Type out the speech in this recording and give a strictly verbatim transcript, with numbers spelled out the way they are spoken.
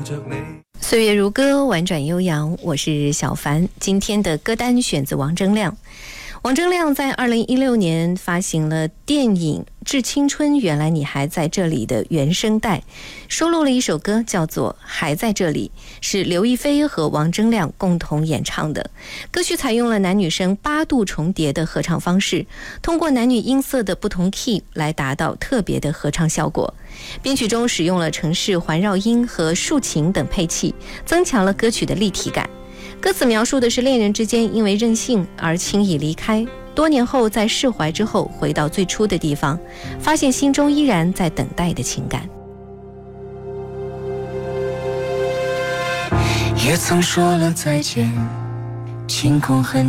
着你。 岁月如歌，婉转悠扬，我是小凡。今天的歌单选自王铮亮。王铮亮在二零一六年发行了电影《致青春，原来你还在这里》的原声带，收录了一首歌叫做《还在这里》，是刘亦菲和王铮亮共同演唱的。歌曲采用了男女声八度重叠的合唱方式，通过男女音色的不同 key 来达到特别的合唱效果。编曲中使用了城市环绕音和竖琴等配器，增强了歌曲的立体感。歌词描述的是恋人之间因为任性而轻易离开，多年后在释怀之后回到最初的地方，发现心中依然在等待的情感。 也曾说了再见，晴空很